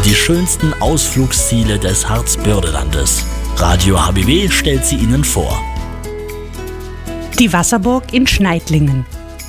die schönsten Ausflugsziele des Harzbördelandes. Radio HBW stellt sie Ihnen vor. Die Wasserburg in Schneidlingen.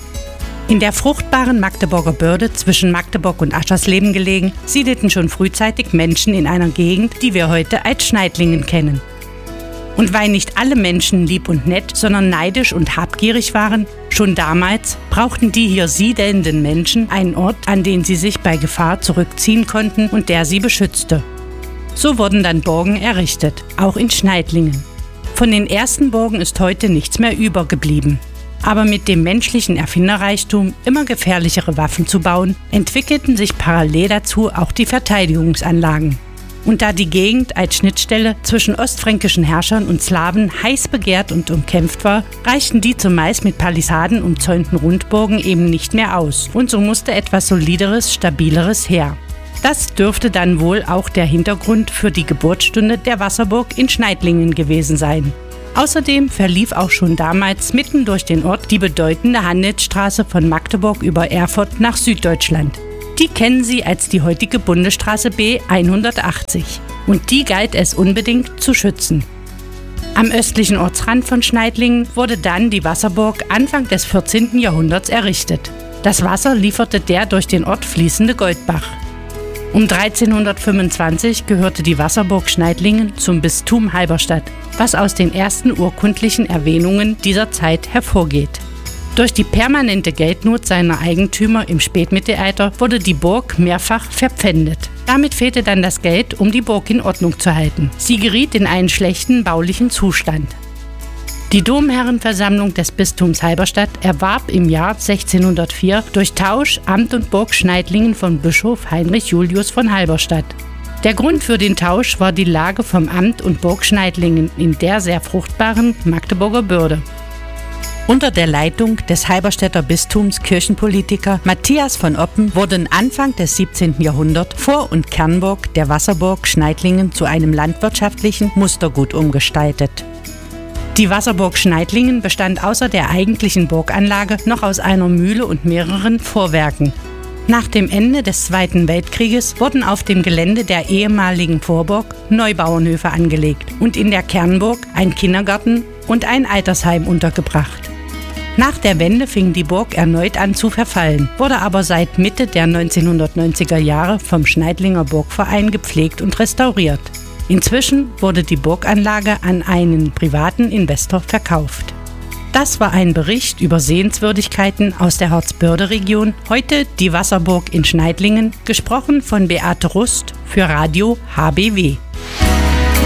In der fruchtbaren Magdeburger Börde zwischen Magdeburg und Aschersleben gelegen, siedelten schon frühzeitig Menschen in einer Gegend, die wir heute als Schneidlingen kennen. Und weil nicht alle Menschen lieb und nett, sondern neidisch und habgierig waren, schon damals brauchten die hier siedelnden Menschen einen Ort, an den sie sich bei Gefahr zurückziehen konnten und der sie beschützte. So wurden dann Burgen errichtet, auch in Schneidlingen. Von den ersten Burgen ist heute nichts mehr übergeblieben. Aber mit dem menschlichen Erfinderreichtum, immer gefährlichere Waffen zu bauen, entwickelten sich parallel dazu auch die Verteidigungsanlagen. Und da die Gegend als Schnittstelle zwischen ostfränkischen Herrschern und Slawen heiß begehrt und umkämpft war, reichten die zumeist mit Palisaden umzäunten Rundburgen eben nicht mehr aus. Und so musste etwas Solideres, Stabileres her. Das dürfte dann wohl auch der Hintergrund für die Geburtsstunde der Wasserburg in Schneidlingen gewesen sein. Außerdem verlief auch schon damals mitten durch den Ort die bedeutende Handelsstraße von Magdeburg über Erfurt nach Süddeutschland. Die kennen Sie als die heutige Bundesstraße B 180 und die galt es unbedingt zu schützen. Am östlichen Ortsrand von Schneidlingen wurde dann die Wasserburg Anfang des 14. Jahrhunderts errichtet. Das Wasser lieferte der durch den Ort fließende Goldbach. Um 1325 gehörte die Wasserburg Schneidlingen zum Bistum Halberstadt, was aus den ersten urkundlichen Erwähnungen dieser Zeit hervorgeht. Durch die permanente Geldnot seiner Eigentümer im Spätmittelalter wurde die Burg mehrfach verpfändet. Damit fehlte dann das Geld, um die Burg in Ordnung zu halten. Sie geriet in einen schlechten baulichen Zustand. Die Domherrenversammlung des Bistums Halberstadt erwarb im Jahr 1604 durch Tausch Amt und Burg Schneidlingen von Bischof Heinrich Julius von Halberstadt. Der Grund für den Tausch war die Lage vom Amt und Burg Schneidlingen in der sehr fruchtbaren Magdeburger Börde. Unter der Leitung des Halberstädter Bistums Kirchenpolitiker Matthias von Oppen wurden Anfang des 17. Jahrhunderts Vor- und Kernburg der Wasserburg Schneidlingen zu einem landwirtschaftlichen Mustergut umgestaltet. Die Wasserburg Schneidlingen bestand außer der eigentlichen Burganlage noch aus einer Mühle und mehreren Vorwerken. Nach dem Ende des Zweiten Weltkrieges wurden auf dem Gelände der ehemaligen Vorburg Neubauernhöfe angelegt und in der Kernburg ein Kindergarten und ein Altersheim untergebracht. Nach der Wende fing die Burg erneut an zu verfallen, wurde aber seit Mitte der 1990er Jahre vom Schneidlinger Burgverein gepflegt und restauriert. Inzwischen wurde die Burganlage an einen privaten Investor verkauft. Das war ein Bericht über Sehenswürdigkeiten aus der Harzbörde-Region, heute die Wasserburg in Schneidlingen, gesprochen von Beate Rust für Radio HBW.